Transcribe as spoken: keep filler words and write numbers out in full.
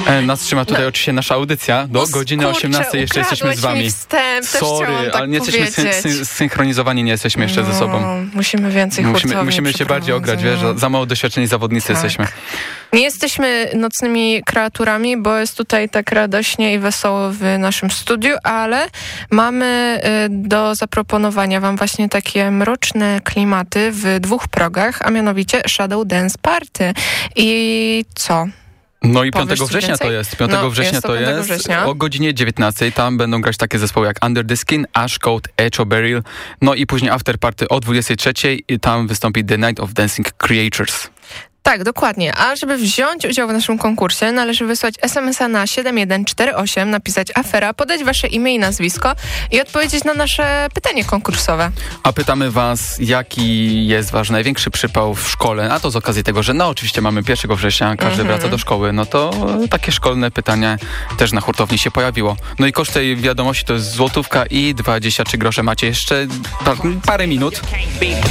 E, nas trzyma tutaj no. oczywiście nasza audycja. Do no, godziny kurczę, osiemnastej jeszcze jesteśmy z wami. Wstęp, Sorry, tak ale nie jesteśmy syn- synchronizowani, nie jesteśmy jeszcze no, ze sobą. Musimy więcej Musimy, musimy się bardziej ograć, wiesz, za mało doświadczeni zawodnicy tak. jesteśmy. Nie jesteśmy nocnymi kreaturami, bo jest tutaj tak radośnie i wesoło w naszym studiu, ale mamy do zaproponowania wam właśnie takie mroczne klimaty w dwóch progach, a mianowicie Shadow Dance Party. I co? No i piątego września więcej? to jest. piątego no, września jest to, to jest. Września. O godzinie dziewiętnastej. Tam będą grać takie zespoły jak Under the Skin, Ash Code, Echo Beryl. No i później after party o dwudziestej trzeciej i tam wystąpi The Night of Dancing Creatures. Tak, dokładnie. A żeby wziąć udział w naszym konkursie, należy wysłać es em es a na siedem jeden cztery osiem, napisać afera, podać wasze imię i nazwisko i odpowiedzieć na nasze pytanie konkursowe. A pytamy was, jaki jest wasz największy przypał w szkole? A to z okazji tego, że no oczywiście mamy pierwszego września, każdy mm-hmm. wraca do szkoły, no to takie szkolne pytanie też na hurtowni się pojawiło. No i koszt tej wiadomości to jest złotówka i dwadzieścia trzy grosze. Macie jeszcze parę minut.